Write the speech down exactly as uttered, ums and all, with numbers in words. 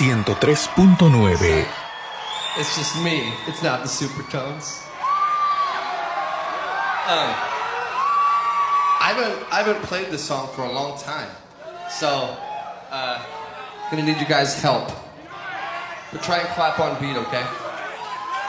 ciento tres punto nueve. It's just me. It's not the Supertones. Um, I haven't I haven't played this song for a long time, so uh, gonna need you guys' help. But try and clap on beat, okay?